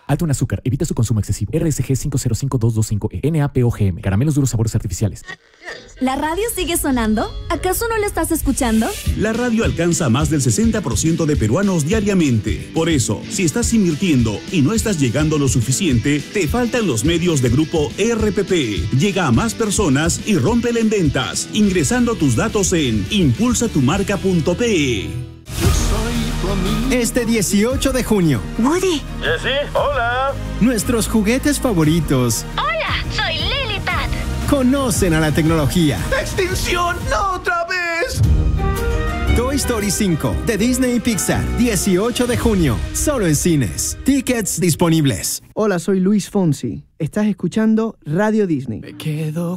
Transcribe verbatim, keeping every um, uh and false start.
Alto en azúcar. Evita su consumo excesivo. R S G cinco cero cinco dos dos cinco E. N A P O G M. Caramelos duros, sabores artificiales. ¿La radio sigue sonando? ¿Acaso no la estás escuchando? La radio alcanza a más del sesenta por ciento de peruanos diariamente. Por eso, si estás invirtiendo y no estás llegando lo suficiente, te faltan los medios de Grupo R P P. Llega a más personas y rómpela en ventas, ingresando tus datos en impulsa tu marca punto pe. Este dieciocho de junio. Woody. Jessy, hola. Nuestros juguetes favoritos. Hola, soy Lilipad. Conocen a la tecnología. ¡Extinción! ¡No otra vez! Toy Story cinco de Disney y Pixar, dieciocho de junio, solo en cines. Tickets disponibles. Hola, soy Luis Fonsi. Estás escuchando Radio Disney. Me quedo